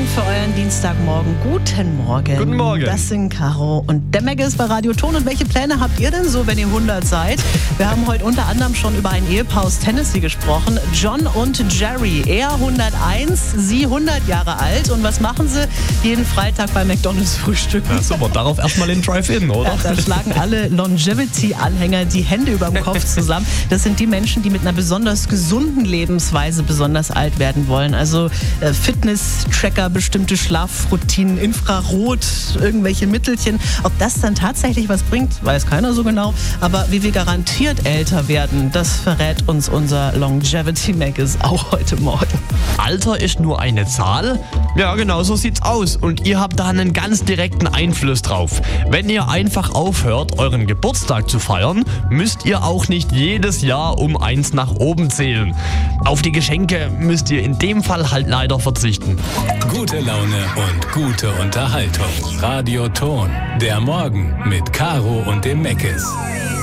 für euren Dienstagmorgen. Guten Morgen. Guten Morgen. Das sind Caro und der Meg ist bei Radio Ton. Und welche Pläne habt ihr denn so, wenn ihr 100 seid? Wir haben heute unter anderem schon über ein Ehepaar aus Tennessee gesprochen. John und Jerry. Er 101, sie 100 Jahre alt. Und was machen sie? Jeden Freitag bei McDonald's frühstücken. Ja, super, darauf erstmal den Drive-In, oder? Ja, da schlagen alle Longevity-Anhänger die Hände über dem Kopf zusammen. Das sind die Menschen, die mit einer besonders gesunden Lebensweise besonders alt werden wollen. Also Fitness-Tracker, bestimmte Schlafroutinen, Infrarot, irgendwelche Mittelchen. Ob das dann tatsächlich was bringt, weiß keiner so genau. Aber wie wir garantiert älter werden, das verrät uns unser Longevity-Mag auch heute Morgen. Alter ist nur eine Zahl? Ja, genau so sieht's aus. Und ihr habt da einen ganz direkten Einfluss drauf. Wenn ihr einfach aufhört, euren Geburtstag zu feiern, müsst ihr auch nicht jedes Jahr um 1 nach oben zählen. Auf die Geschenke müsst ihr in dem Fall halt leider verzichten. Gute Laune und gute Unterhaltung. Radio Ton. Der Morgen mit Caro und dem Meckes.